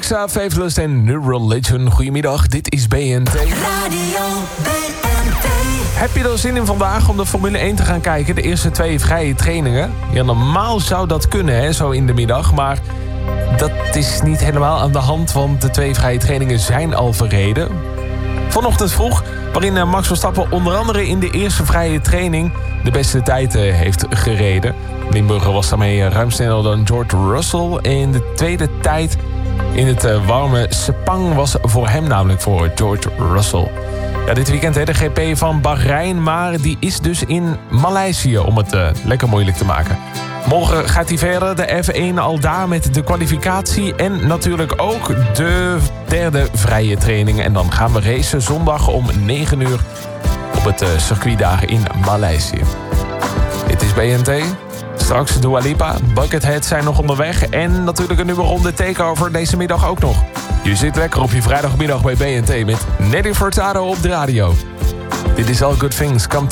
Alexa, Faithless en New Religion. Goedemiddag, dit is BNT. Radio BNT. Heb je er zin in vandaag om de Formule 1 te gaan kijken? De eerste 2 vrije trainingen. Ja, normaal zou dat kunnen, hè, zo in de middag. Maar dat is niet helemaal aan de hand, want de 2 vrije trainingen zijn al verreden. Vanochtend vroeg, waarin Max Verstappen onder andere in de eerste vrije training de beste tijd heeft gereden. Limburger was daarmee ruim sneller dan George Russell. En de tweede tijd in het warme Sepang was voor hem namelijk voor George Russell. Ja, dit weekend de GP van Bahrein, maar die is dus in Maleisië om het lekker moeilijk te maken. Morgen gaat hij verder, de F1 al daar met de kwalificatie en natuurlijk ook de derde vrije training. En dan gaan we racen zondag om 9 uur op het circuit daar in Maleisië. Dit is BNT. Straks Dua Lipa, Buckethead zijn nog onderweg. En natuurlijk een nieuwe ronde takeover deze middag ook nog. Je zit lekker op je vrijdagmiddag bij BNT met Nelly Furtado op de radio. Dit is All Good Things Come